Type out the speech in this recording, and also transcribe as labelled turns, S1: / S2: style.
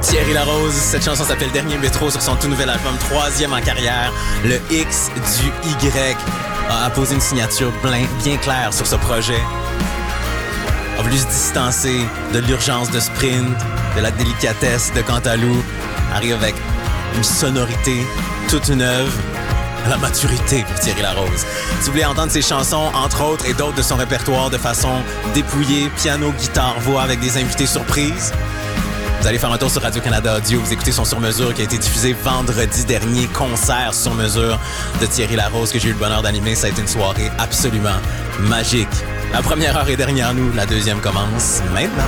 S1: Thierry Larose, cette chanson s'appelle Dernier Métro sur son tout nouvel album, 3e en carrière. Le X du Y a apposé une signature bien claire sur ce projet. A voulu se distancer de l'urgence de Sprint, de la délicatesse de Cantalou. Arrive avec une sonorité toute neuve, la maturité pour Thierry Larose. Si vous voulez entendre ses chansons, entre autres, et d'autres de son répertoire de façon dépouillée, piano, guitare, voix, avec des invités surprises, vous allez faire un tour sur Radio-Canada Audio. Vous écoutez son Sur-Mesure qui a été diffusé vendredi dernier. Concert Sur-Mesure de Thierry Larose que j'ai eu le bonheur d'animer. Ça a été une soirée absolument magique. La première heure est derrière nous. La deuxième commence maintenant.